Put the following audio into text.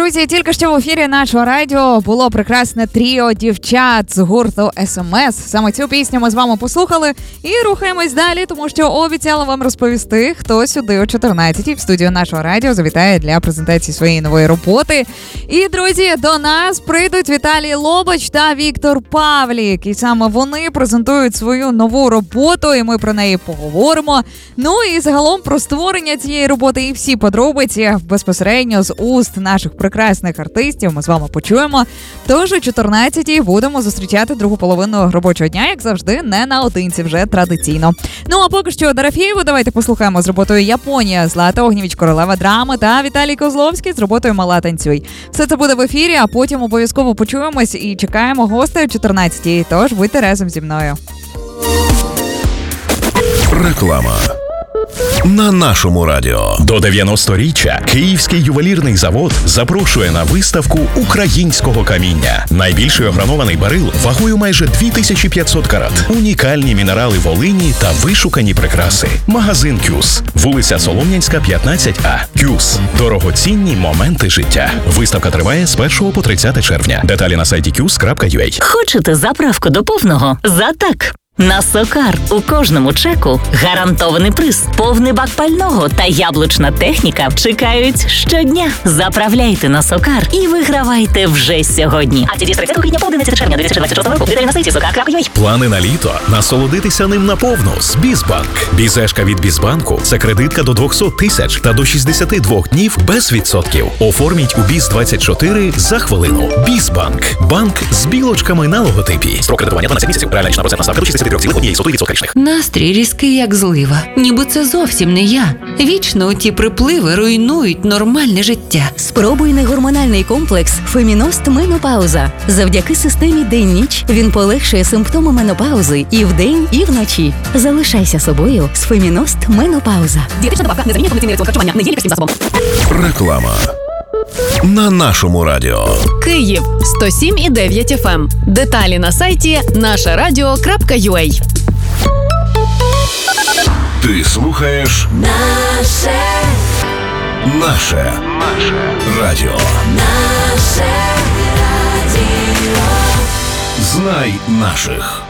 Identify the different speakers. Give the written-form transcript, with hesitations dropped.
Speaker 1: Друзі, тільки що в ефірі нашого радіо було прекрасне тріо дівчат з гурту СМС. Саме цю пісню ми з вами послухали і рухаємось далі, тому що обіцяла вам розповісти, хто сюди о 14-й в студію нашого радіо завітає для презентації своєї нової роботи. І, друзі, до нас прийдуть Віталій Лобач та Віктор Павлік. І саме вони презентують свою нову роботу, і ми про неї поговоримо. Ну і загалом про створення цієї роботи і всі подробиці безпосередньо з уст наших прекрасних артистів ми з вами почуємо. Тож о 14-й будемо зустрічати другу половину робочого дня, як завжди, не наодинці, вже традиційно. Ну а поки що Дорофєєву давайте послухаємо з роботою «Японія», Злата Огнєвіч, королева драми, та Віталій Козловський з роботою «Мала, танцюй». Все це буде в ефірі, а потім обов'язково почуємось і чекаємо гостей о 14-й. Тож будьте разом зі мною.
Speaker 2: Реклама на нашому радіо.
Speaker 3: До 90-річчя Київський ювелірний завод запрошує на виставку українського каміння. Найбільший огранований барил вагою майже 2500 карат. Унікальні мінерали Волині та вишукані прикраси. Магазин «Кюс». Вулиця Солом'янська, 15А. «Кюс». Дорогоцінні моменти життя. Виставка триває з 1 по 30 червня. Деталі на сайті kyus.ua.
Speaker 4: Хочете заправку до повного? За так! На Сокар у кожному чеку гарантований приз, повний бак пального та яблучна техніка чекають щодня. Заправляйте на Сокар і вигравайте вже сьогодні. А ці з 30 квітня по 11 червня 2026 року. Деталі на сайті sokar.ua.
Speaker 3: Плани на літо. Насолодитися ним наповну з Бізбанк. Бізешка від Бізбанку – це кредитка до 200 тисяч та до 62 днів без відсотків. Оформіть у Біз-24 за хвилину. Бізбанк. Банк з білочками на логотипі. Строк кредитування 12 місяців. Реальна річна процентна ставка до 63,1% річних.
Speaker 5: Настрій різкий, як злива. Ніби це зовсім не я. Вічно ті припливи руйнують нормальне життя.
Speaker 6: Спробуй негормональний комплекс «Феміност Менопауза». Завдяки системі день-ніч він полегшує симптоми менопаузи і вдень, і вночі. Залишайся собою з «Феміност Менопауза».
Speaker 7: Дієтична добавка, незамінний повноцінний раціон харчування, не є лікарським засобом.
Speaker 2: Реклама на нашому радіо.
Speaker 7: Київ 107,9 FM. Деталі на сайті нашерадіо.ua.
Speaker 2: Ти слухаєш Наше радіо. Знай наших.